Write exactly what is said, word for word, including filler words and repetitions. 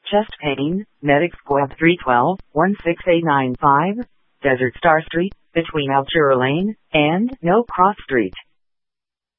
Chest Pain, Medic Squad three one two, one six eight nine five, Desert Star Street, between Altura Lane and No Cross Street.